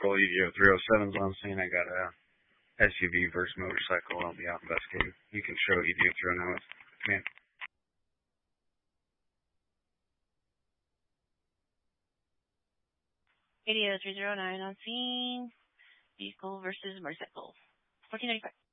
patrol. EDO 307's on scene. I got a SUV versus motorcycle. I'll be out investigating. You can show EDO 309 with command. EDO 309 on scene. Vehicle versus motorcycle. 1495.